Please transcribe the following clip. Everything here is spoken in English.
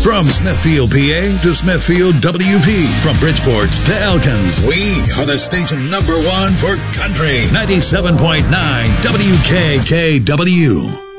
From Smithfield, PA to Smithfield, WV. From Bridgeport to Elkins. We are the station #1 for country. 97.9 WKKW.